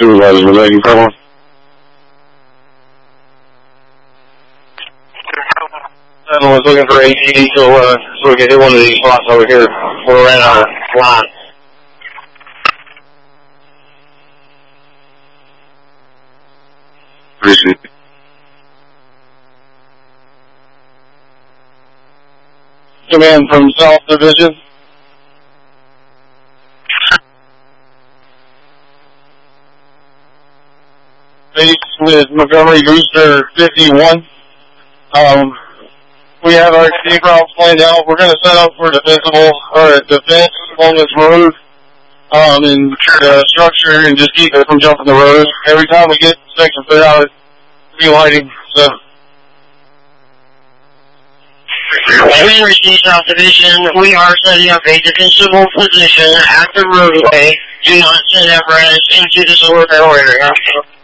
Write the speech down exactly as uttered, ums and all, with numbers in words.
Supervisor, was that you come on? I was looking for A T, so, uh, so we can hit one of these spots over here. We're right on our line. Appreciate it. Command from South Division. Base with Montgomery Booster fifty-one. Um, we have our escape routes planned out. We're going to set up for defensible, or defense along this road, um, and the structure, and just keep it from jumping the road. Every time we get section put out, be lighting, so. We receive South Division. We are setting up a defensible position at the roadway. Do not send apparatus into the solar barrel area.